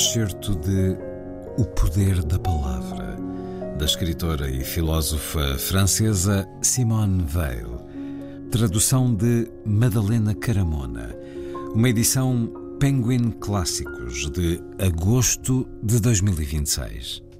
excerto de O Poder da Palavra, da escritora e filósofa francesa Simone Weil, tradução de Madalena Caramona, uma edição Penguin Clássicos de agosto de 2026.